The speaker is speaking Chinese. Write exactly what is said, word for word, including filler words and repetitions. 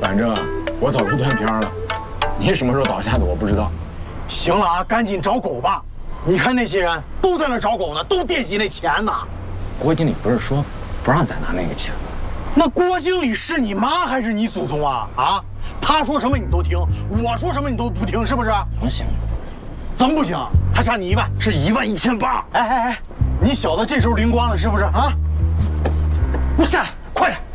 反正我早就断片了，你什么时候倒下的我不知道。 行了啊，赶紧找狗吧！你看那些人都在那找狗呢，都惦记那钱呢。 郭经理不是说不让咱拿那个钱吗？ 那郭经理是你妈还是你祖宗啊？啊，他说什么你都听，我说什么你都不听，是不是？ 不行， 怎么不行？还差你一万， 是一万一千八。 哎哎哎，你小子这时候灵光了是不是啊？给我下来，快点！